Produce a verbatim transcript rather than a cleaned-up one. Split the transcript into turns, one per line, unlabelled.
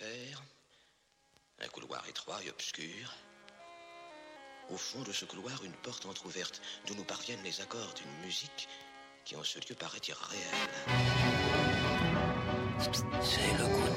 solitaire, un couloir étroit et obscur. Au fond de ce couloir, une porte entr'ouverte, d'où nous parviennent les accords d'une musique qui en ce lieu paraît irréelle.
C'est le côté